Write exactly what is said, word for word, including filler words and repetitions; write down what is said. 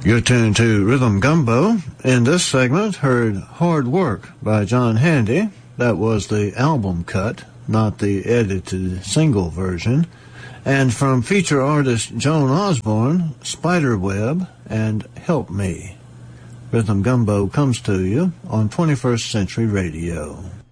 You're tuned to Rhythm Gumbo. In this segment, heard Hard Work by John Handy. That was the album cut, not the edited single version. And from feature artist Joan Osborne, Spiderweb and Help Me. Rhythm Gumbo comes to you on twenty-first Century Radio.